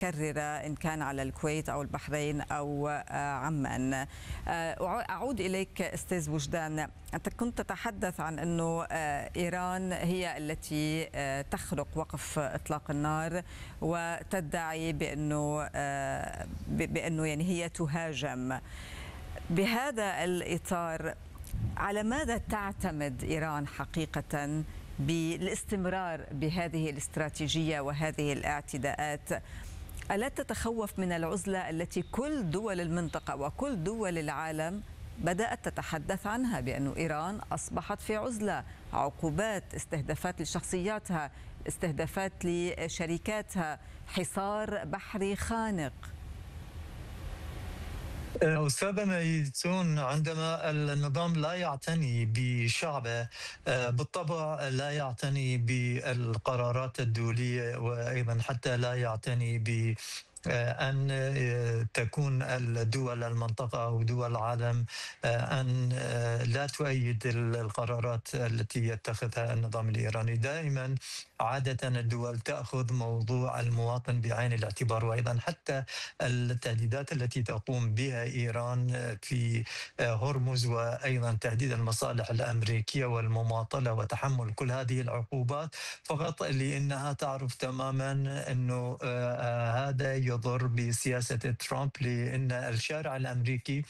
متكررة إن كان على الكويت أو البحرين أو عمان. أعود إليك أستاذ وجدان، أنت كنت تتحدث عن أنه إيران هي التي تخلق وقف إطلاق النار وتدعي بأنه يعني هي تهاجم. بهذا الإطار على ماذا تعتمد إيران حقيقة بالاستمرار بهذه الاستراتيجية وهذه الاعتداءات؟ ألا تتخوف من العزلة التي كل دول المنطقة وكل دول العالم بدأت تتحدث عنها، بأن إيران أصبحت في عزلة، عقوبات، استهدافات لشخصياتها، استهدافات لشركاتها، حصار بحري خانق؟ أستاذنا يزون، عندما النظام لا يعتني بشعبه بالطبع لا يعتني بالقرارات الدولية، وأيضا حتى لا يعتني ب أن تكون الدول المنطقة أو دول العالم أن لا تؤيد القرارات التي يتخذها النظام الإيراني. دائما عادة الدول تأخذ موضوع المواطن بعين الاعتبار، وأيضا حتى التهديدات التي تقوم بها إيران في هرمز، وأيضا تهديد المصالح الأمريكية والمماطلة وتحمل كل هذه العقوبات فقط لأنها تعرف تماما أنه هذا يضر بسياسة ترامب، لأن الشارع الأمريكي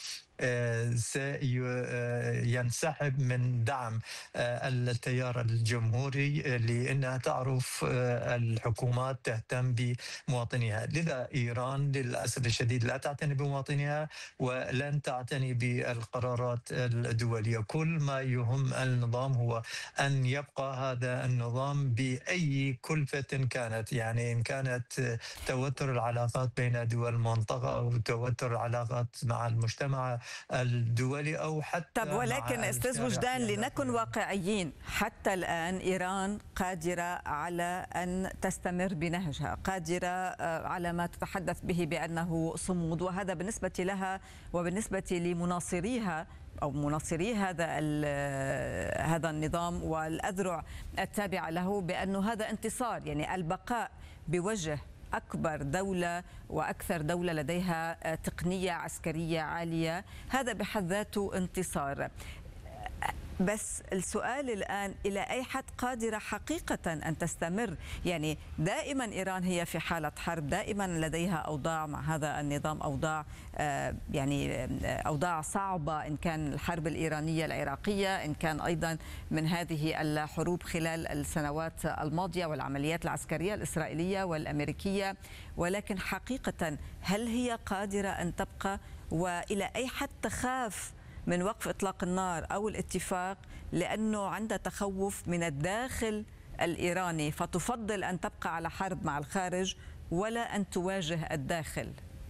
سينسحب من دعم التيار الجمهوري، لأنها تعرف الحكومات تهتم بمواطنيها. لذا إيران للأسف الشديد لا تعتني بمواطنيها ولن تعتني بالقرارات الدولية. كل ما يهم النظام هو أن يبقى هذا النظام بأي كلفة كانت، يعني إن كانت توتر العلاقات بين دول المنطقة أو توتر العلاقات مع المجتمع الدولي أو حتى طب ولكن أستاذ وجدان، لنكن واقعيين، حتى الآن إيران قادرة على أن تستمر بنهجها، قادرة على ما تتحدث به بأنه صمود، وهذا بالنسبة لها وبالنسبة لمناصريها أو مناصري هذا النظام والأذرع التابعة له بأنه هذا انتصار، يعني البقاء بوجه أكبر دولة وأكثر دولة لديها تقنية عسكرية عالية، هذا بحد ذاته انتصار. بس السؤال الآن، إلى أي حد قادرة حقيقة أن تستمر؟ يعني دائما إيران هي في حالة حرب، دائما لديها أوضاع مع هذا النظام، أوضاع يعني أوضاع صعبة، إن كان الحرب الإيرانية العراقية، إن كان أيضا من هذه الحروب خلال السنوات الماضية والعمليات العسكرية الإسرائيلية والأمريكية. ولكن حقيقة هل هي قادرة أن تبقى؟ وإلى أي حد تخاف من وقف إطلاق النار أو الاتفاق، لأنه عندها تخوف من الداخل الإيراني، فتفضل أن تبقى على حرب مع الخارج ولا أن تواجه الداخل؟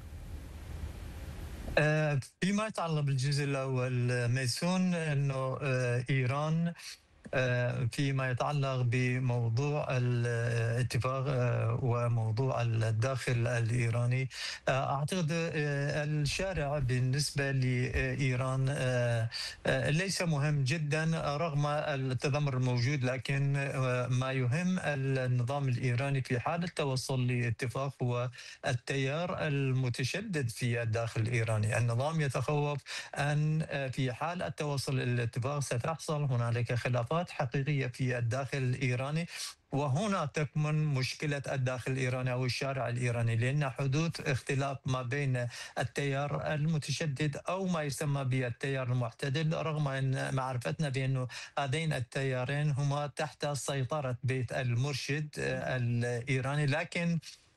فيما يتعلق بالجزء الأول ميسون، أنه إيران فيما يتعلق بموضوع الاتفاق وموضوع الداخل الإيراني، أعتقد الشارع بالنسبة لإيران ليس مهم جدا رغم التذمر الموجود، لكن ما يهم النظام الإيراني في حال التوصل لاتفاق هو التيار المتشدد في الداخل الإيراني. النظام يتخوف أن في حال التوصل إلى الاتفاق ستحصل هنالك خلافات حقيقية في الداخل الإيراني، وهنا تكمن مشكلة الداخل الإيراني أو الشارع الإيراني، لأن حدوث اختلاف ما بين التيار المتشدد أو ما يسمى بالتيار المعتدل، رغم أن معرفتنا بأن هذين التيارين هما تحت سيطرة بيت المرشد الإيراني، لكن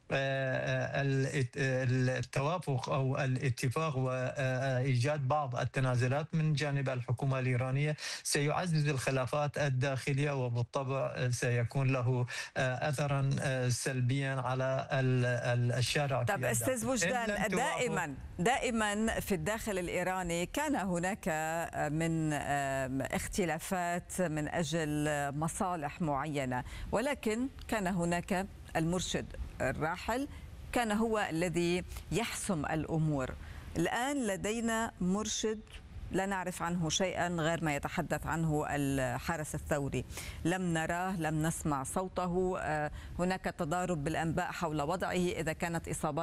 التوافق أو الاتفاق وإيجاد بعض التنازلات من جانب الحكومة الإيرانية سيعزز الخلافات الداخلية، وبالطبع سيكون له أثرا سلبيا على الشارع. طب أستاذ وجدان، دائما في الداخل الإيراني كان هناك من اختلافات من أجل مصالح معينة، ولكن كان هناك المرشد الراحل كان هو الذي يحسم الأمور. الآن لدينا مرشد لا نعرف عنه شيئا غير ما يتحدث عنه الحرس الثوري. لم نراه، لم نسمع صوته. هناك تضارب بالأنباء حول وضعه، إذا كانت إصابات